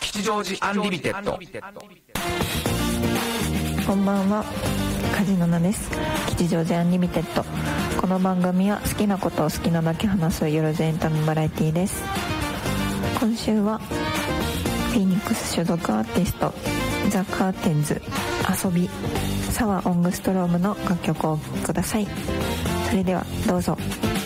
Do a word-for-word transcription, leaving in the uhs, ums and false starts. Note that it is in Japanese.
吉祥寺アンリミテッド。 こんばんは、梶野奈です。吉祥寺アンリミテッド。この番組は好きなことを好きなだけ話すよろずエンタメバラエティです。今週はフィニックス所属アーティストザ・カーテンズ、遊び、サワ・オングストロームの楽曲をお聴きください。それではどうぞ。